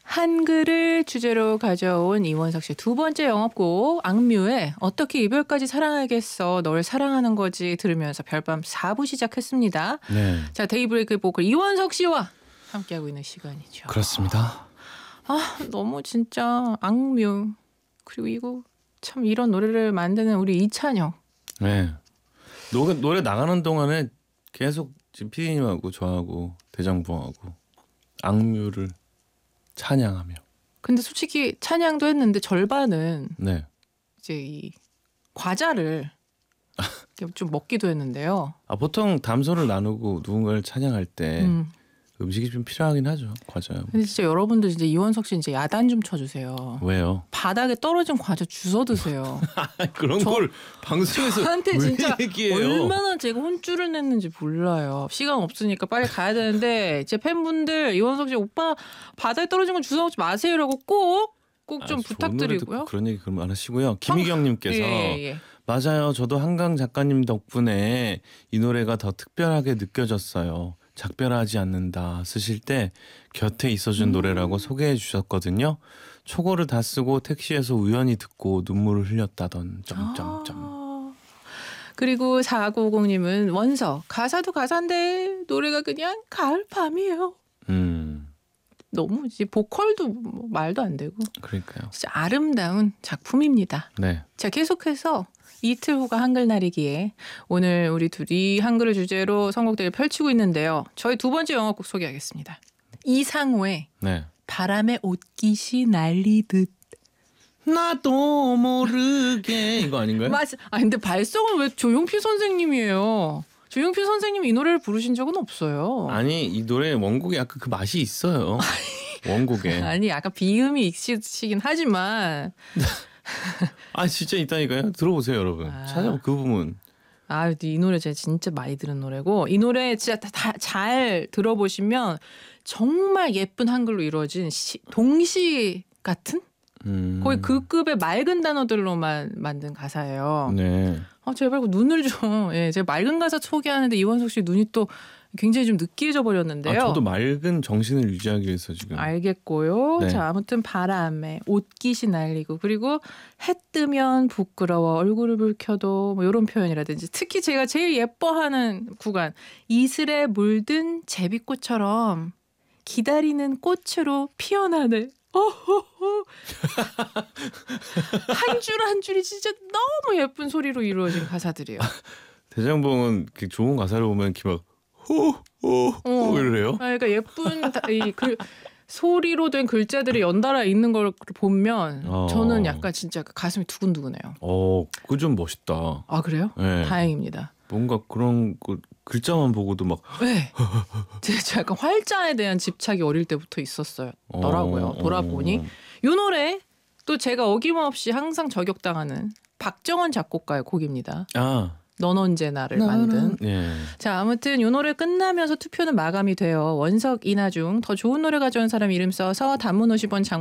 한글을 주제로 가져온 이원석 씨의 두 번째 영업곡 악뮤의 어떻게 이별까지 사랑하겠어 널 사랑하는 거지 들으면서 별밤 4부 시작했습니다. 네. 자, 데이브레이크 보컬 이원석 씨와 함께하고 있는 시간이죠. 그렇습니다. 아, 너무 진짜 악뮤 그리고 이거 참 이런 노래를 만드는 우리 이찬혁. 네. 노래 나가는 동안에 계속 지금 피디님하고 저하고 대장부하고 악뮤를 찬양하며. 근데 솔직히 찬양도 했는데 절반은 네. 이제 이 과자를 좀 먹기도 했는데요. 보통 담소를 나누고 누군가를 찬양할 때 음식이 좀 필요하긴 하죠. 과자. 근데 진짜 여러분들 진짜 이원석 씨 이제 야단 좀 쳐주세요. 왜요? 바닥에 떨어진 과자 주워 드세요. 그런 걸 방송에서 저한테 왜 진짜 얘기해요? 얼마나 제가 혼쭐을 냈는지 몰라요. 시간 없으니까 빨리 가야 되는데 제 팬분들 이원석 씨 오빠 바닥에 떨어진 거 주워 먹지 마세요라고 꼭 좀 부탁드리고요. 그런 얘기 그럼 안 하시고요. 김희경님께서 예. 맞아요. 저도 한강 작가님 덕분에 이 노래가 더 특별하게 느껴졌어요. 작별하지 않는다 쓰실 때 곁에 있어준 노래라고 소개해 주셨거든요. 초고를 다 쓰고 택시에서 우연히 듣고 눈물을 흘렸다던 점점점. 그리고 4950님은 원석 가사도 가사인데 노래가 그냥 가을 밤이에요. 너무 이제 보컬도 뭐 말도 안 되고. 그러니까요. 진짜 아름다운 작품입니다. 네. 자, 계속해서 이틀 후가 한글날이기에 오늘 우리 둘이 한글을 주제로 선곡들을 펼치고 있는데요. 저희 두 번째 영화곡 소개하겠습니다. 이상호의 네. 바람에 옷깃이 날리듯. 나도 모르게 이거 아닌가요? 맞아. 근데 발성은 왜 조용필 선생님이에요? 조용필 선생님 이 노래를 부르신 적은 없어요. 아니 이 노래 원곡에 약간 그 맛이 있어요. 원곡에. 아니 약간 비음이 있으시긴 하지만 진짜 있다니까요. 들어보세요 여러분. 찾아보 그 부분. 이 노래 제가 진짜 많이 들은 노래고 이 노래 진짜 다 잘 들어보시면 정말 예쁜 한글로 이루어진 동시 같은 거의 그 급의 맑은 단어들로만 만든 가사예요. 네. 제발 눈을 좀 제가 맑은 가사 소개하는데 이원석 씨 눈이 또 굉장히 좀 느끼해져 버렸는데요. 저도 맑은 정신을 유지하기 위해서 지금. 알겠고요. 네. 자, 아무튼 바람에 옷깃이 날리고 그리고 해 뜨면 부끄러워 얼굴을 붉혀도 뭐 이런 표현이라든지 특히 제가 제일 예뻐하는 구간 이슬에 물든 제비꽃처럼 기다리는 꽃으로 피어나네. 한 줄 한 줄이 진짜 너무 예쁜 소리로 이루어진 가사들이에요. 대장봉은 좋은 가사를 보면 막 호호호 이래요. 그러니까 예쁜 그 소리로 된 글자들이 연달아 있는 걸 보면 저는 약간 진짜 가슴이 두근두근해요. 그거 좀 멋있다. 그래요? 네. 다행입니다. 뭔가 그런 글자만 보고도 막. 네. 제가 약간 활자에 대한 집착이 어릴 때부터 있었더라고요. 돌아보니 이 노래 또 제가 어김없이 항상 저격당하는 박정원 작곡가의 곡입니다. 넌 언제나를 만든. 예. 자, 아무튼 이 노래 끝나면서 투표는 마감이 돼요. 원석, 이나중 더 좋은 노래 가져온 사람 이름 써서 단문 50원,